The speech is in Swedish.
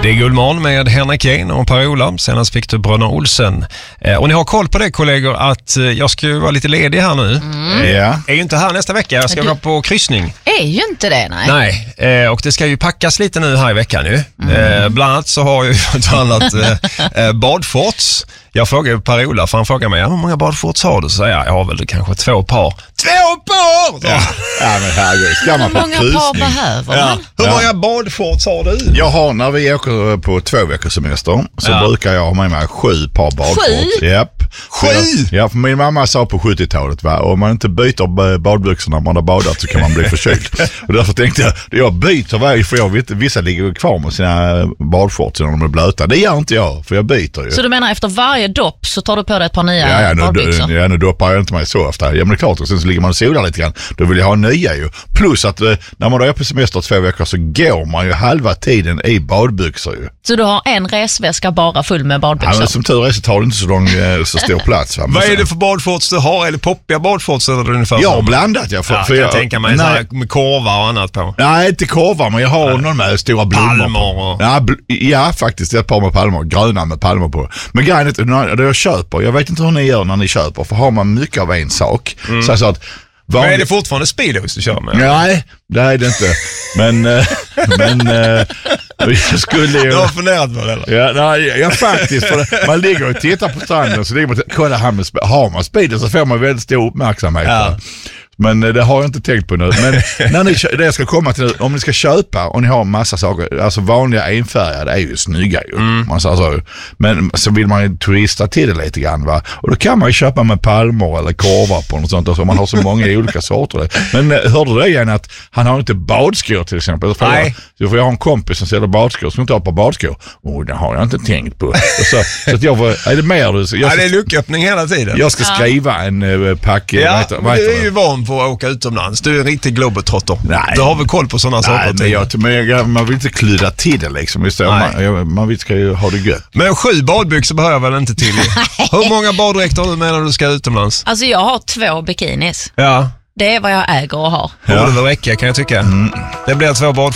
Det är Guldmorgon med Henrik Kane och Per-Ola. Senast fick du Bröderna Olsen. Och ni har koll på det, kollegor, att jag ska vara lite ledig här nu. Ja. Är ju inte här nästa vecka. Jag ska gå på kryssning. Är ju inte det, nej. Nej, och det ska ju packas lite nu här i veckan nu. Bland annat så har ju ett annat badshorts. Jag frågar Per-Ola, för han frågar mig, hur många badshorts har du? Så säger jag har väl kanske 2 par. 2 par! Ja, men herregud, ska man på Hur många par behöver man? Hur många badshorts har du? Jag har, när vi åker på 2 veckors semester, så brukar jag ha med mig 7 par badshorts. 7? Japp. 7? Ja, för min mamma sa på 70-talet, om man inte byter badbyxorna när man har badat så kan man bli förkyld. Och därför tänkte jag byter varje, för jag vet, vissa ligger kvar med sina badshorts när de är blöta. Det gör inte jag, för jag byter ju. Så du menar efter varje dopp så tar du på dig ett par nya badbyxor? Ja, nu doppar jag inte mig så ofta. Ja, men det är klart, och sen så ligger man och solar lite grann. Då vill jag ha nya ju. Plus att när man är på semester 2 veckor så går man ju halva tiden i badbyxor ju. Så du har en resväska bara full med badbyxor? Ja, men som tur är så tar det inte så stor plats. Va? Vad är det för badshorts du har? Är det poppiga badshorts eller ungefär? Jag har blandat. För jag tänker mig så här, med korvar och annat på. Nej, inte korvar, men jag har någon med stora blommor. Palmer. Ja, faktiskt. Ett par med palmer. Gröna med palmer på. Men grejen är det jag köper. Jag vet inte hur ni gör när ni köper. För har man mycket av en sak. Så att Men är det fortfarande Speedos du kör med? Nej, det är det inte. Men jag skulle ju... Du har funderat på det eller? Ja, faktiskt. För man ligger och tittar på stranden så ligger man och kolla här med har man Speedos så får man väldigt stor uppmärksamhet. Ja. Men det har jag inte tänkt på nu. Men när det jag ska komma till nu, om ni ska köpa och ni har en massa saker, alltså vanliga enfärgade är ju snygga ju. Man säger så. Men så vill man ju turista till det lite grann, va. Och då kan man ju köpa med palmer eller korvar på något sånt. Alltså, man har så många olika sorter. Men hörde du det igen att han har inte badskor till exempel? Nej. Så får jag ha en kompis som säljer badskor som inte har ett par badskor. Det har jag inte tänkt på. Så att är det mer du? Det är lucköppning hela tiden. Jag ska skriva en pack. Ja, du är ju van på att åka utomlands. Du är en riktig globetrotter. Nej. Du har väl koll på sådana saker? Men man vill inte kludda till det liksom. Man ska ju ha det gött. Men 7 badbyxor behöver jag väl inte till? Hur många baddräkter har du med när du ska utomlands? Alltså jag har 2 bikinis. Ja. Det är vad jag äger och har. Det räcker kan jag tycka. Det blir 2 bad.